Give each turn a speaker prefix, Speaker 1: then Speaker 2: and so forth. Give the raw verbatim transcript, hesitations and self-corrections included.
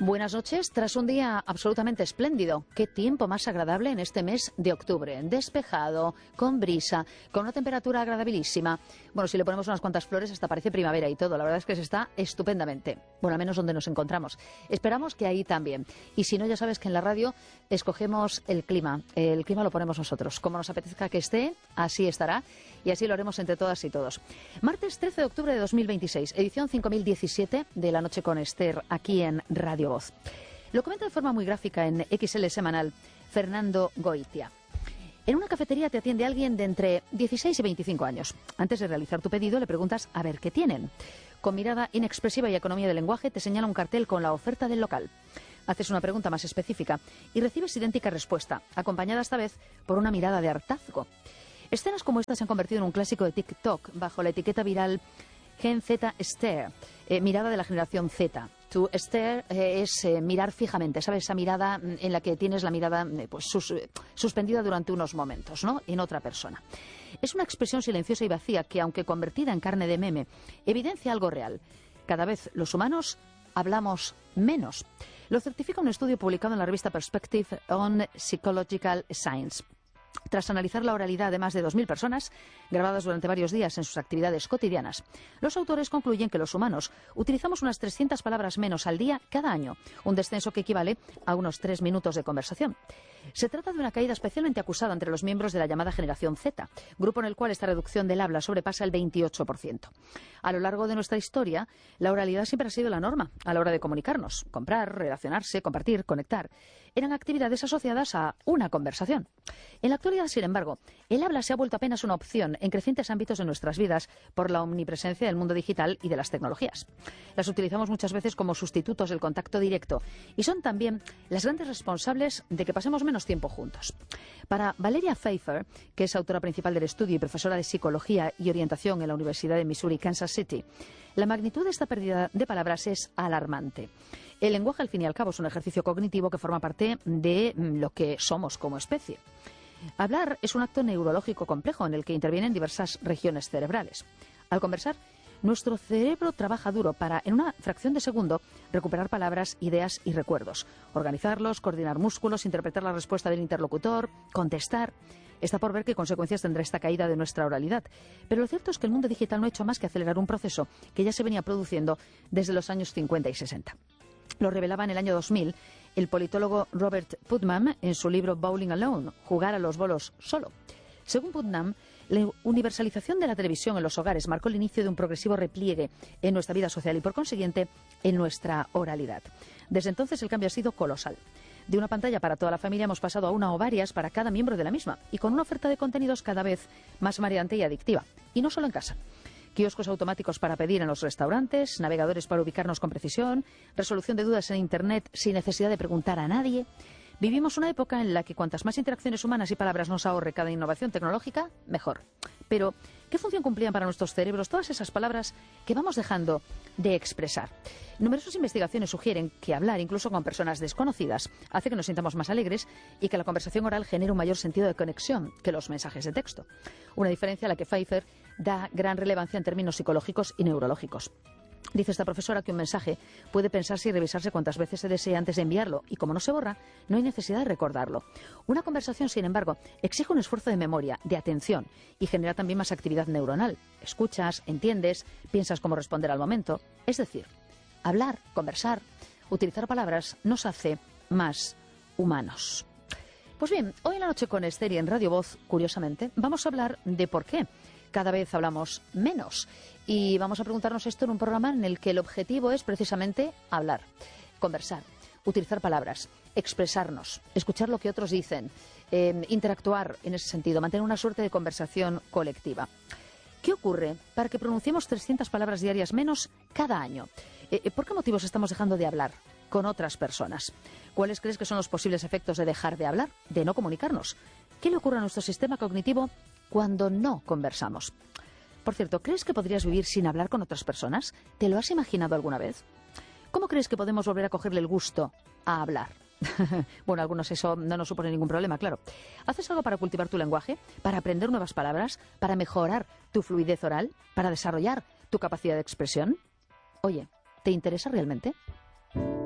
Speaker 1: Buenas noches. Tras un día absolutamente espléndido, qué tiempo más agradable en este mes de octubre. Despejado, con brisa, con una temperatura agradabilísima. Bueno, si le ponemos unas cuantas flores hasta parece primavera y todo. La verdad es que se está estupendamente. Bueno, al menos donde nos encontramos. Esperamos que ahí también. Y si no, ya sabes que en la radio escogemos el clima. El clima lo ponemos nosotros. Como nos apetezca que esté, así estará. Y así lo haremos entre todas y todos. Martes trece de octubre de dos mil veintiséis, edición cinco mil diecisiete de La Noche con Esther, aquí en Radio Voz. Lo comenta de forma muy gráfica en X L Semanal Fernando Goitia. En una cafetería te atiende alguien de entre dieciséis y veinticinco años. Antes de realizar tu pedido le preguntas a ver qué tienen. Con mirada inexpresiva y economía del lenguaje te señala un cartel con la oferta del local. Haces una pregunta más específica y recibes idéntica respuesta, acompañada esta vez por una mirada de hartazgo. Escenas como esta se han convertido en un clásico de TikTok bajo la etiqueta viral Gen Z Stare, eh, mirada de la generación Z. To stare eh, es eh, mirar fijamente, ¿sabes? Esa mirada en la que tienes la mirada eh, pues, sus, eh, suspendida durante unos momentos, ¿no? En otra persona. Es una expresión silenciosa y vacía que, aunque convertida en carne de meme, evidencia algo real. Cada vez los humanos hablamos menos. Lo certifica un estudio publicado en la revista Perspective on Psychological Science. Tras analizar la oralidad de más de dos mil personas, grabadas durante varios días en sus actividades cotidianas, los autores concluyen que los humanos utilizamos unas trescientas palabras menos al día cada año, un descenso que equivale a unos tres minutos de conversación. Se trata de una caída especialmente acusada entre los miembros de la llamada generación Z, grupo en el cual esta reducción del habla sobrepasa el veintiocho por ciento. A lo largo de nuestra historia, la oralidad siempre ha sido la norma a la hora de comunicarnos, comprar, relacionarse, compartir, conectar. Eran actividades asociadas a una conversación. En la actualidad, sin embargo, el habla se ha vuelto apenas una opción en crecientes ámbitos de nuestras vidas por la omnipresencia del mundo digital y de las tecnologías. Las utilizamos muchas veces como sustitutos del contacto directo y son también las grandes responsables de que pasemos menos tiempo juntos. Para Valeria Pfeiffer, que es autora principal del estudio y profesora de Psicología y Orientación en la Universidad de Missouri, Kansas City, la magnitud de esta pérdida de palabras es alarmante. El lenguaje, al fin y al cabo, es un ejercicio cognitivo que forma parte de lo que somos como especie. Hablar es un acto neurológico complejo en el que intervienen diversas regiones cerebrales. Al conversar, nuestro cerebro trabaja duro para, en una fracción de segundo, recuperar palabras, ideas y recuerdos, organizarlos, coordinar músculos, interpretar la respuesta del interlocutor, contestar. Está por ver qué consecuencias tendrá esta caída de nuestra oralidad. Pero lo cierto es que el mundo digital no ha hecho más que acelerar un proceso que ya se venía produciendo desde los años cincuenta y sesenta. Lo revelaba en el año dos mil el politólogo Robert Putnam en su libro Bowling Alone, Jugar a los bolos solo. Según Putnam, la universalización de la televisión en los hogares marcó el inicio de un progresivo repliegue en nuestra vida social y, por consiguiente, en nuestra oralidad. Desde entonces el cambio ha sido colosal. De una pantalla para toda la familia hemos pasado a una o varias para cada miembro de la misma y con una oferta de contenidos cada vez más mareante y adictiva. Y no solo en casa. Kioscos automáticos para pedir en los restaurantes, navegadores para ubicarnos con precisión, resolución de dudas en Internet sin necesidad de preguntar a nadie. Vivimos una época en la que cuantas más interacciones humanas y palabras nos ahorre cada innovación tecnológica, mejor. Pero, ¿qué función cumplían para nuestros cerebros todas esas palabras que vamos dejando de expresar? Numerosas investigaciones sugieren que hablar, incluso con personas desconocidas, hace que nos sintamos más alegres y que la conversación oral genere un mayor sentido de conexión que los mensajes de texto. Una diferencia a la que Pfeiffer da gran relevancia en términos psicológicos y neurológicos. Dice esta profesora que un mensaje puede pensarse y revisarse cuantas veces se desee antes de enviarlo y como no se borra, no hay necesidad de recordarlo. Una conversación, sin embargo, exige un esfuerzo de memoria, de atención y genera también más actividad neuronal. Escuchas, entiendes, piensas cómo responder al momento. Es decir, hablar, conversar, utilizar palabras nos hace más humanos. Pues bien, hoy en La Noche con Esther y en Radio Voz, curiosamente, vamos a hablar de por qué cada vez hablamos menos. Y vamos a preguntarnos esto en un programa en el que el objetivo es precisamente hablar, conversar, utilizar palabras, expresarnos, escuchar lo que otros dicen, eh, interactuar en ese sentido, mantener una suerte de conversación colectiva. ¿Qué ocurre para que pronunciemos trescientas palabras diarias menos cada año? Eh, ¿Por qué motivos estamos dejando de hablar con otras personas? ¿Cuáles crees que son los posibles efectos de dejar de hablar, de no comunicarnos? ¿Qué le ocurre a nuestro sistema cognitivo cuando no conversamos? Por cierto, ¿crees que podrías vivir sin hablar con otras personas? ¿Te lo has imaginado alguna vez? ¿Cómo crees que podemos volver a cogerle el gusto a hablar? Bueno, a algunos eso no nos supone ningún problema, claro. ¿Haces algo para cultivar tu lenguaje? ¿Para aprender nuevas palabras? ¿Para mejorar tu fluidez oral? ¿Para desarrollar tu capacidad de expresión? Oye, ¿te interesa realmente?